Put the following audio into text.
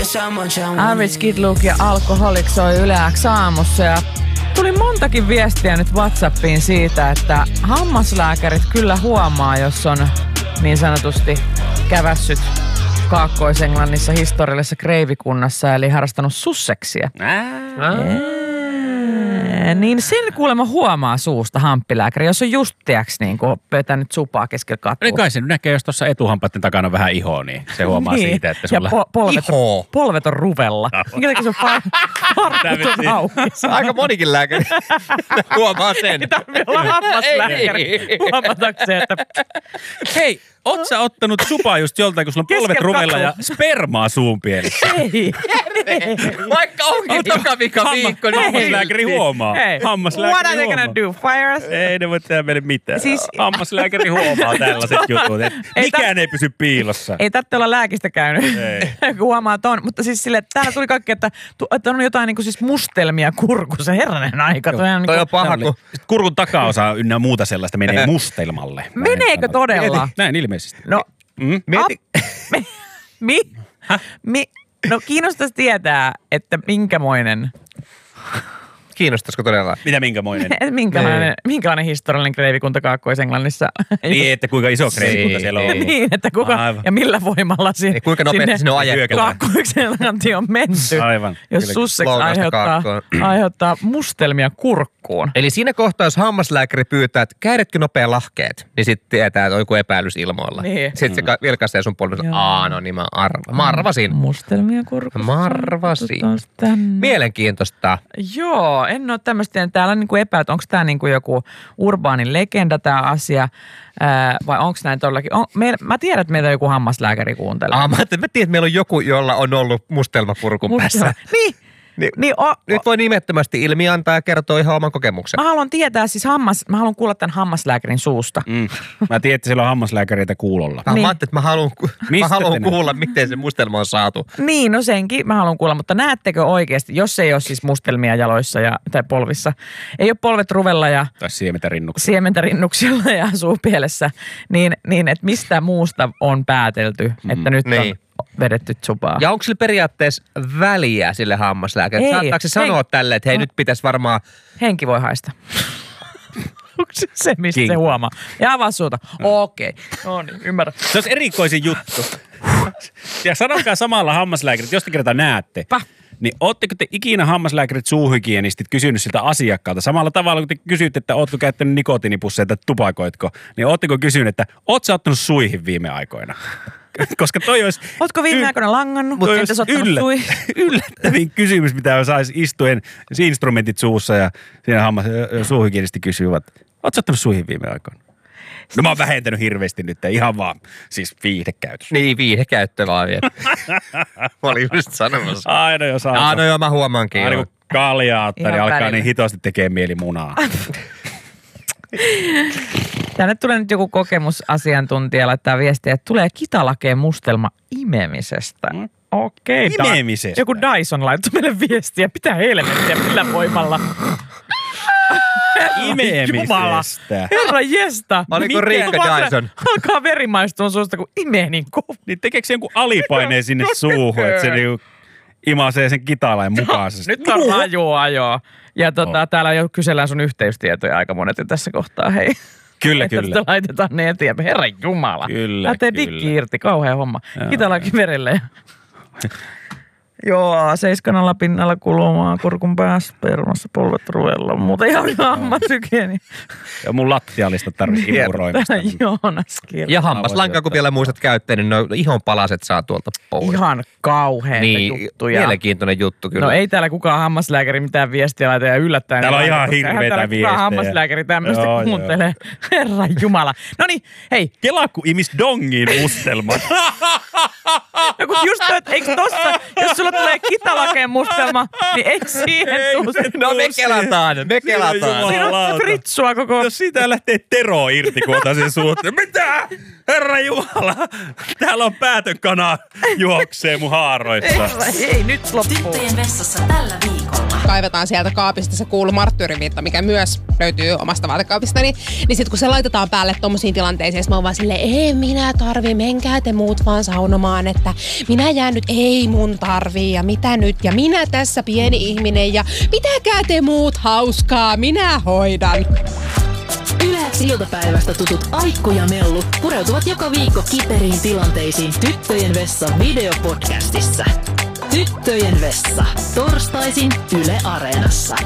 Average Kid Luke ja Alcoholics soi Yle X aamussa ja tuli montakin viestiä nyt WhatsAppiin siitä, että hammaslääkärit kyllä huomaa, jos on niin sanotusti kävässyt Kaakkois-Englannissa historiallisessa kreivikunnassa, eli harrastanut susseksia. Niin sen kuulemma huomaa suusta hamppilääkäri, jos on just niin kuin vetänyt supaa keskellä katua. Niin kai se näkee, jos tuossa etuhampaiden takana on vähän ihoa, niin se huomaa niin. Siitä, että sulla polvet on ruvella. Minkä se on farkut on auki. Aika monikin lääkäri huomaa sen. Ei tarvitse olla hammaslääkäri. Huomataanko se, että... Hei, oot sä ottanut supaa just joltain, kun sulla on polvet ruvella ja spermaa suun pielessä? Ei. Vaikka onkin toka viikko, niin hammaslääkäri huomaa. What are they gonna do? Fire us? Ei ne voi tehdä meille mitään. Siis... Hammaslääkäri huomaa tällaiset jutut. Mikään ei pysy piilossa. Ei tarvitse olla lääkistä käynyt. Huomaa ton. Mutta siis sille, että täällä tuli kaikki, että on jotain niin kuin siis mustelmia kurkussa. Herranen aika. Toi on paha. Kurkun takaosa ynnä muuta sellaista menee mustelmalle. Meneekö todella? Näin ilmeisesti. No, no kiinnostaisi tietää, että minkämoinen... Kiinnostaisiko todella? Mitä minkämoinen? Minkälainen historiallinen kreivikunta Kaakkois-Englannissa? Niin, että kuinka iso kreivikunta siellä on. Niin, että kuka ja millä voimalla sinne. Kuinka nopeasti sinne on ajettu. Kaakkois-Englanti on menty. Aivan. Jos susseks aiheuttaa mustelmia kurkkuun. Eli siinä kohtaa, jos hammaslääkäri pyytää, että käydätkö nopea lahkeet, niin sitten tietää, että on joku epäilys ilmoilla. Niin. Sitten se vilkaisee sun polvissa. No niin, mä arvasin. Mustelmia kurkussa. Mä arvasin. Mielenkiintoista. Joo, en ole tämmöistä. Täällä on niinku epäilyt, onko tämä niinku joku urbaanin legenda tämä asia, vai onko näin todellakin? Mä tiedän, että meitä joku hammaslääkäri kuuntelee. Mä tiedän, että meillä on joku, jolla on ollut mustelmapurkun päässä. Niin. Nyt voi nimettömästi ilmiantaa ja kertoa ihan oman kokemuksen. Mä haluan tietää siis mä haluan kuulla tämän hammaslääkärin suusta. Mä tiedän, että siellä on hammaslääkäreitä kuulolla. Mä ajattelin, että mä haluan kuulla, miten se mustelma on saatu. Niin, no senkin mä haluan kuulla, mutta näettekö oikeasti, jos ei ole siis mustelmia jaloissa tai polvissa, ei ole polvet ruvella ja... Tai siementä rinnuksilla ja suupielessä, niin että mistä muusta on päätelty, että nyt on vedetty supaa. Ja onko sillä periaatteessa väliä sille hammaslääkärille? Saattaako se sanoa tälle, että hei nyt pitäisi varmaan... Henki voi haista. Onko se mistä se huomaa? Ja avaa suuta. Okei. No niin, ymmärrän. Se olisi erikoisin juttu. Ja sanokaa samalla hammaslääkärit, jos te kertaa näette. Niin ootteko te ikinä hammaslääkärit suuhygienistit kysynyt siltä asiakkaalta samalla tavalla, kun te kysytte, että ootko käyttänyt nikotiinipusseja tai tupakoitko, niin ootteko kysynyt, että oot sä ottanut suihin viime aikoina? Koska toi olisi... Ootko viime aikoina langannut? Mutta entäs ottanut yllättävin kysymys, mitä saisi istuen instrumentit suussa ja siinä suuhygienisti kysyvät, oot sä ottanut suihin viime aikoina? No mä oon vähentänyt hirveästi nyt, ihan vaan siis viihdekäytössä. Niin, viihdekäyttö vaan vielä. Mä olin just sanomassa. Aina jo saa. No joo, mä huomaankin. Aina kun kaljaa ottaa, niin alkaa niin hitosti tekee mieli munaa. Tänne tulee nyt joku kokemusasiantuntija laittaa viestiä, että tulee kitalakeen mustelma imemisestä. Okei. Imemisestä? Joku Dyson laittoi meille viestiä. Mitä helvettiä, millä voimalla? Imemisestä. Herra jesta. Oliko Riikka Dyson? Alkaa veri maistua suusta, kun imee niin kovin. Niin tekeekö se jonkun alipaineen sinne suuhun, että se niinku imasee sen kitalain mukaisesti? Nyt on ajoa. Ja täällä jo kysellään sun yhteystietoja aika monet tässä kohtaa, hei. Kyllä. Että laitetaan ne eteenpäin. Herra jumala. Kyllä. Lähtee dikki irti, kauhea homma. Kitalakin verelle. Joo, 7 pinnalla kulumaa, kurkun päässä, permassa, polvet ruvella, mutta ihan hammashygieni. Ja mun lattialista tarvitsisi imuroimista. Joonas Kirkko. Ja hammaslankaa, kun vielä muistat käyttää, niin no ihon palaset saa tuolta pois. Ihan kauheita juttuja. Mielenkiintoinen juttu kyllä. No ei täällä kukaan hammaslääkäri mitään viestiä laita ja yllättäen. Täällä on ihan hirveitä viestejä. Kukaan hammaslääkäri tämmöistä kuuntelee. Herran jumala. No niin, hei. Kela kun imis dongiin mustelman. No kun just että eikö tossa, jos sulla tulee kitalakeen mustelma, niin eikö siihen tuu? No me kelataan. Siinä on fritsua koko... Jos siitä lähtee Tero irti, kun otan sen suhteen. Mitä? Herra Jumala, täällä on päätönkana juoksee mun haaroissa. Ei, nyt loppuu. Tyttöjen vessassa tällä viikolla. Kaivetaan sieltä kaapista se cool marttyyriviitta, mikä myös löytyy omasta vaatekaapistani. Niin sit kun se laitetaan päälle tommosiin tilanteisiin, mä oon vaan silleen, ei minä tarvi, menkää te muut vaan saunomaan, että minä jään nyt, ei mun tarvi. tarvii ja mitä nyt ja minä tässä pieni ihminen ja pitäkää te muut hauskaa, minä hoidan. Yle iltapäivästä tutut Aikku ja Mellu pureutuvat joka viikko kiperiin tilanteisiin Tyttöjen vessa videopodcastissa. Tyttöjen vessa. Torstaisin Yle Areenassa.